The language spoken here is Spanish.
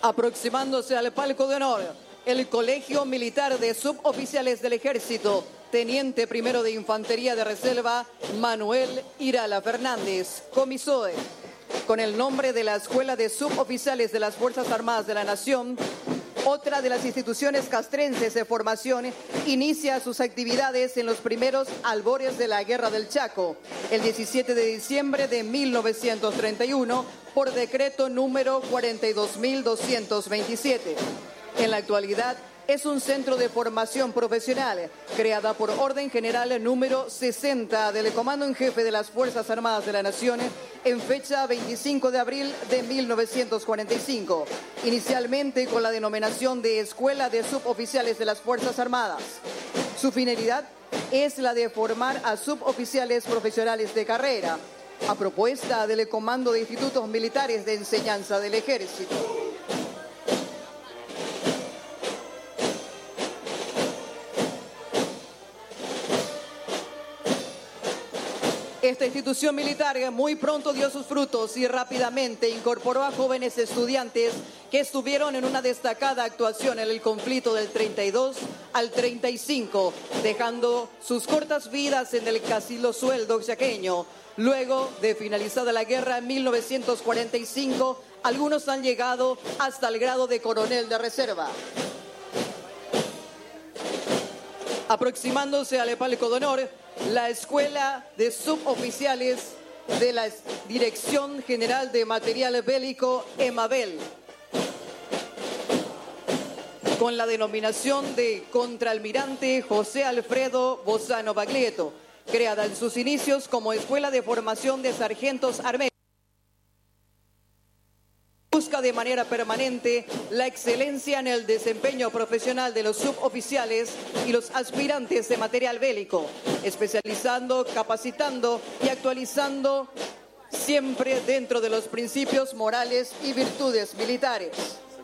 Aproximándose al palco de honor, el Colegio Militar de Suboficiales del Ejército, Teniente Primero de Infantería de Reserva, Manuel Irala Fernández, Comisoe. Con el nombre de la Escuela de Suboficiales de las Fuerzas Armadas de la Nación, otra de las instituciones castrenses de formación, inicia sus actividades en los primeros albores de la Guerra del Chaco, el 17 de diciembre de 1931, por decreto número 42.227. En la actualidad, es un centro de formación profesional, creada por orden general número 60 del Comando en Jefe de las Fuerzas Armadas de la Nación en fecha 25 de abril de 1945, inicialmente con la denominación de Escuela de Suboficiales de las Fuerzas Armadas. Su finalidad es la de formar a suboficiales profesionales de carrera, a propuesta del Comando de Institutos Militares de Enseñanza del Ejército. Esta institución militar muy pronto dio sus frutos y rápidamente incorporó a jóvenes estudiantes que estuvieron en una destacada actuación en el conflicto del 32 al 35, dejando sus cortas vidas en el Casilo Sueldo chaqueño. Luego de finalizada la guerra en 1945, algunos han llegado hasta el grado de coronel de reserva. Aproximándose al palco de honor, la Escuela de Suboficiales de la Dirección General de Material Bélico, EMABEL, con la denominación de Contraalmirante José Alfredo Bozano Baglietto, creada en sus inicios como Escuela de Formación de Sargentos Armenios. Busca de manera permanente la excelencia en el desempeño profesional de los suboficiales y los aspirantes de material bélico, especializando, capacitando y actualizando siempre dentro de los principios morales y virtudes militares.